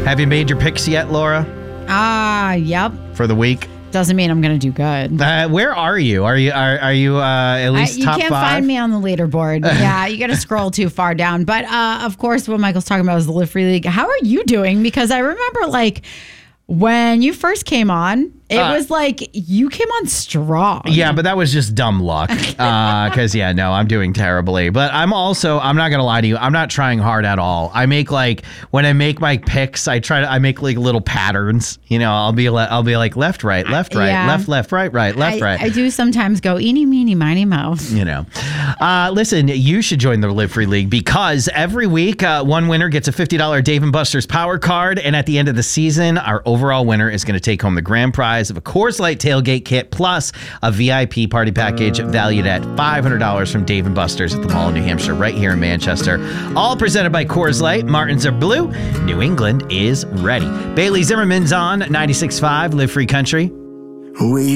Have you made your picks yet, Laura? Yep. For the week? Doesn't mean I'm going to do good. Where are you? Are you at least top 5? You can't find me on the leaderboard. Yeah, you got to scroll too far down. But of course, what Michael's talking about is the Live Free League. How are you doing? Because I remember when you first came on, it was like you came on strong. Yeah, but that was just dumb luck. Because, I'm doing terribly. But I'm not going to lie to you, I'm not trying hard at all. I make when I make my picks, I make little patterns. I'll be like left, right, left, right, left, right, left, right. I do sometimes go eeny, meeny, miny, mouse. Listen, you should join the Live Free League because every week one winner gets a $50 Dave & Buster's Power Card. And at the end of the season, our overall winner is going to take home the grand prize of a Coors Light tailgate kit plus a VIP party package valued at $500 from Dave & Buster's at the Mall of New Hampshire, right here in Manchester. All presented by Coors Light. Martins are blue. New England is ready. Bailey Zimmerman's on 96.5 Live Free Country.